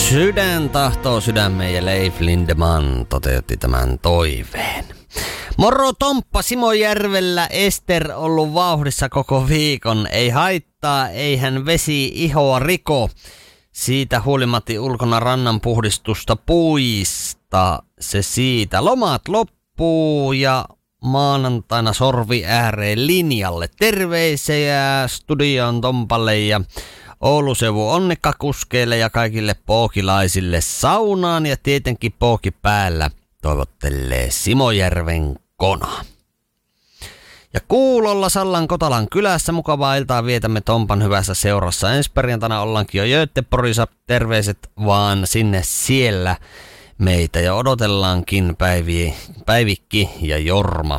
Sydän tahtoo sydämeen ja Leif Lindeman toteutti tämän toiveen. Moro Tomppa, Simojärvellä Ester ollut vauhdissa koko viikon. Ei haittaa, eihän vesi ihoa riko. Siitä huolimatta ulkona rannan puhdistusta puista se siitä. Lomat loppuu ja maanantaina sorvi ääreen linjalle. Terveisiä studioon Tompalle ja Ouluseuvun onnekkakuskeille ja kaikille pookilaisille saunaan ja tietenkin pooki päällä toivottelee Simojärven Kona. Ja kuulolla Sallan Kotalan kylässä mukavaa iltaa vietämme Tompan hyvässä seurassa. Ensi perjantaina ollaankin jo Göteborgissa. Terveiset vaan sinne siellä meitä ja odotellaankin. Päivikki ja Jorma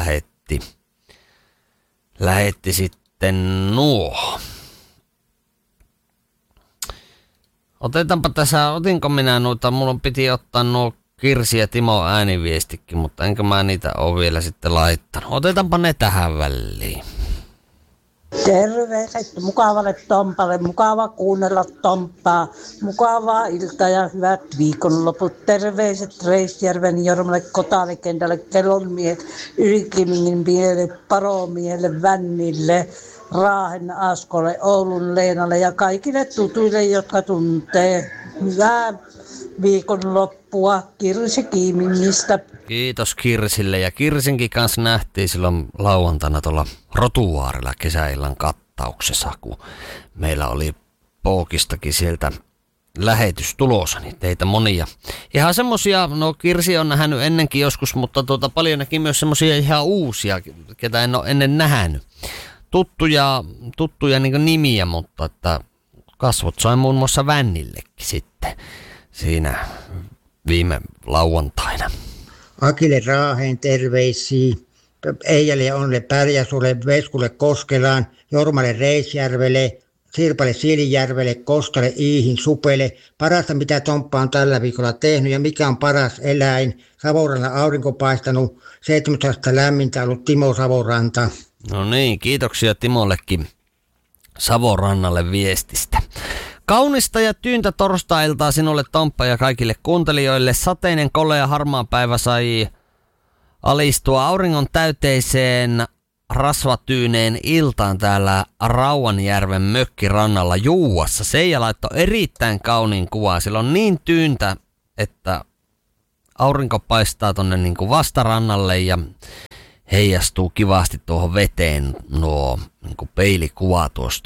lähetti sitten nuo. Otetaanpa tässä, otinko minä noita, mulla piti ottaa nuo Kirsi ja Timo ääniviestikin, mutta enkä mä niitä ole vielä sitten laittanut. Otetaanpa ne tähän väliin. Terveiset mukavalle Tompalle, mukava kuunnella Tomppaa, mukavaa iltaa ja hyvät viikonloput. Terveiset Reisjärven Jormalle, Kotalekentälle, Kelonmiehelle, Yrkimingin miehelle, Paromiehelle, Vännille, Raahen Askolle, Oulun Leenalle ja kaikille tutuille, jotka tuntee. Hyvää viikonloppua Kirsi Kiimingistä. Kiitos Kirsille, ja Kirsinkin kanssa nähtiin silloin lauantaina tuolla Rotuaarilla kesäillan kattauksessa, kun meillä oli Pookistakin sieltä lähetys tulossa, niin teitä monia. Ihan semmosia, no Kirsi on nähnyt ennenkin joskus, mutta paljon näki myös semmosia ihan uusia, ketä en ole ennen nähnyt. Tuttuja niin nimiä, mutta että kasvot sai muun muassa Vännillekin sitten siinä viime lauantaina. Akille Raaheen terveisiä, Eijalle ja Onnelle Pärjäsulle, Veskulle Koskelaan, Jormalle Reisjärvelle, Sirpalle Siilijärvelle, Kostalle, Iihin, Supelle. Parasta mitä Tomppa on tällä viikolla tehnyt ja mikä on paras eläin. Savonrannan aurinko paistanut, 17 lämmintä ollut Timo Savonranta. No niin, kiitoksia Timollekin Savonrannalle viestistä. Kaunista ja tyyntä torstai-iltaa sinulle Tomppa ja kaikille kuuntelijoille. Sateinen, kolea, harmaa päivä sai alistua auringon täyteiseen rasvatyyneen iltaan täällä Rauanjärven mökkirannalla Juuassa. Seija laittoi erittäin kauniin kuvaa. Sillä on niin tyyntä, että aurinko paistaa tonne niin kuin vastarannalle ja heijastuu kivasti tuohon veteen nuo niin kuin peilikuva tuosta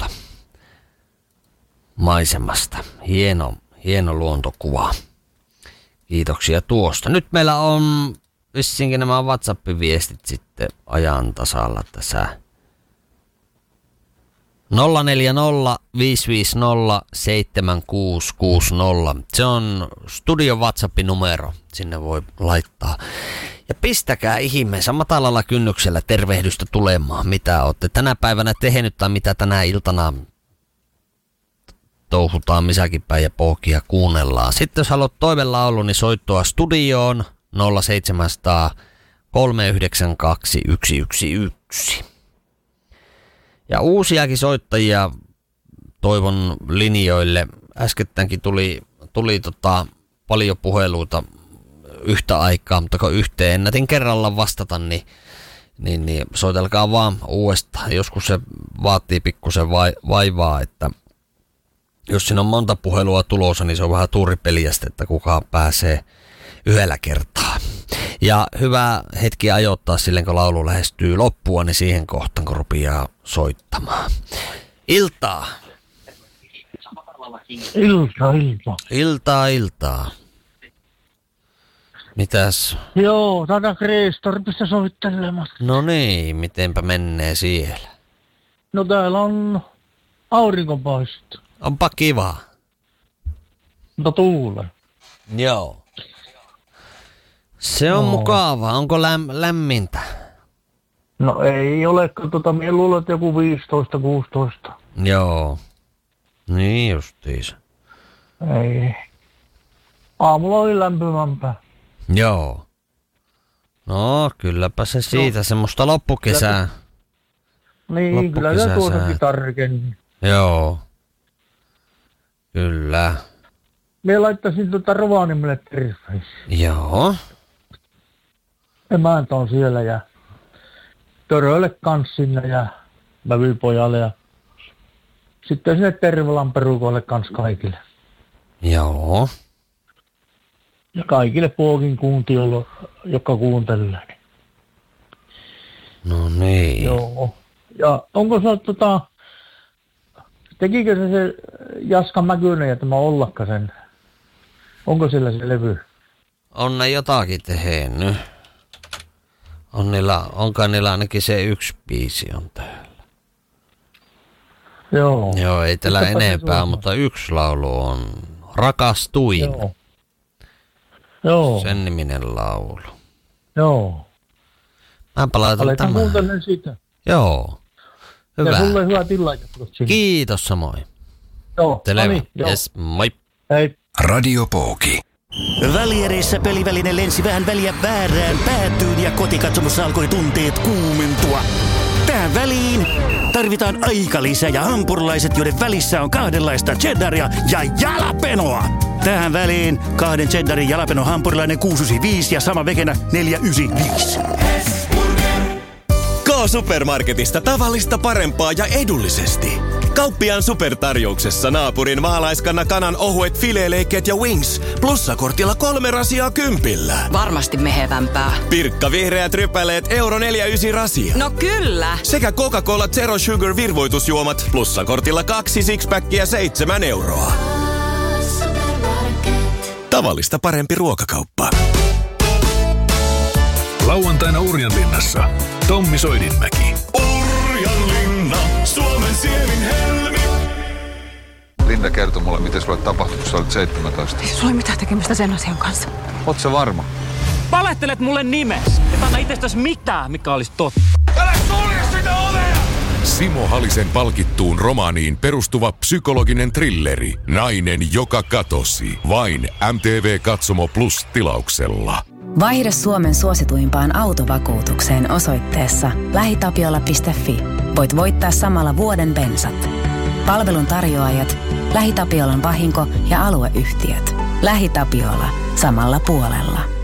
maisemasta. Hieno luontokuva. Kiitoksia tuosta. Nyt meillä on vissinkin nämä WhatsApp-viestit sitten ajan tasalla tässä. 040 550 7660. Se on studion WhatsApp-numero. Sinne voi laittaa. Ja pistäkää ihmeessä matalalla kynnyksellä tervehdystä tulemaan, mitä olette tänä päivänä tehnyt tai mitä tänä iltana touhutaan missäkin päin ja pohkia kuunnellaan. Sitten jos haluat toivelaulu, niin soittua studioon 0700 392 111. Ja uusiakin soittajia toivon linjoille. Äskettäänkin tuli paljon puheluita yhtä aikaa, mutta kun yhteen ennätin kerralla vastata, niin soitelkaa vaan uudestaan. Joskus se vaatii pikkusen vaivaa, että jos siinä on monta puhelua tulossa, niin se on vähän tuuripeliästä, että kukaan pääsee yhdellä kertaa. Ja hyvä hetki ajoittaa silleen, kun laulu lähestyy loppua, niin siihen kohtaan, kun rupeaa soittamaan. Iltaa! Iltaa. Mitäs? Joo, tänä Kreistorpissa soittelemassa. No niin, mitenpä menee siellä? No täällä on aurinkopaiste. Onpa kiva. Mutta tuulee. Joo. Se on mukavaa. Onko lämmintä? No ei ole, minä luulen, että joku 15-16. Joo. Niin justiinsa. Ei. Aamulla oli lämpimämpää. Joo. No, kylläpä se siitä, semmoista loppukesää. Niin, kyllä se tuossakin tarkemmin. Joo. Kyllä. Minä laittaisin Rovaniemelle terveisiä. Joo. Emäntä on siellä ja Törölle kans sinne ja vävypojalle ja sitten sinne Tervalan perukoille kans kaikille. Joo. Ja kaikille Puokin kuuntiolle, jotka kuuntelee. No niin. Joo. Ja onko se tekikö se Jaska Mäkynen ja tämä Ollakkasen? Onko sillä se levy? On ne jotakin tehnyt. Onkaan niillä ainakin se yksi biisi on täällä. Joo. Joo, ei tällä enempää, mutta yksi laulu on Rakastuin. Joo. Joo. Sen niminen laulu. Joo. Mäpä laitan Aletaan tämän. kuuntelemaan sitä. Joo. Hyvä. Ja sulle hyvä tilajatkot sinne. Kiitos samoin. Joo. Niin, yes, moi. Hei. Radio Pooki. Väliereissä peliväline lensi vähän väliä väärään päätyyn ja kotikatsomussa alkoi tunteet kuumentua. Tähän väliin tarvitaan aikalisä ja hampurilaiset, joiden välissä on kahdenlaista cheddaria ja jalapenoa. Tähän väliin 2 cheddarin jalapeno hampurilainen 695 ja sama vegenä 495. K-Supermarketista tavallista parempaa ja edullisesti. Kauppiaan supertarjouksessa naapurin maalaiskanna kanan ohuet fileeleikkeet ja wings. Plussakortilla 3 rasiaa 10. Varmasti mehevämpää. Pirkka vihreät rypäleet €1,49 rasia. No kyllä. Sekä Coca-Cola Zero Sugar virvoitusjuomat. Plussakortilla 2 sixpackia €7. Tavallista parempi ruokakauppa. Lauantaina Urjanlinnassa Tommi Soidinmäki. Urjanlinna, Suomen sievin helmi. Linda kertoi mulle, miten sulle tapahtui, kun sä olit 17. Ei sulla ole mitään tekemistä sen asian kanssa. Oot sä varma? Valehtelet mulle nimes. Et anna itsestäsi mitään, mikä olisi totta. Älä sulje sitä ovea! Simo Halisen palkittuun romaaniin perustuva psykologinen thrilleri Nainen, joka katosi. Vain MTV Katsomo Plus -tilauksella. Vaihda Suomen suosituimpaan autovakuutukseen osoitteessa lähitapiola.fi. Voit voittaa samalla vuoden bensat. Palvelun tarjoajat, LähiTapiolan vahinko- ja alueyhtiöt. LähiTapiola. Samalla puolella.